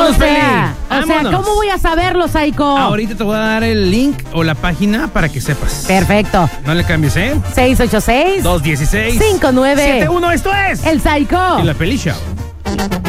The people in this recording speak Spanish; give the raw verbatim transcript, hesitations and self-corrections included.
Vámonos, o sea, Peli. o sea, Vámonos. ¿cómo voy a saberlo, Psycho? Ahorita te voy a dar el link o la página para que sepas. Perfecto. No le cambies, ¿eh? seis ocho seis, dos uno seis, cinco nueve siete uno. Esto es El Psycho. El La Peli Show.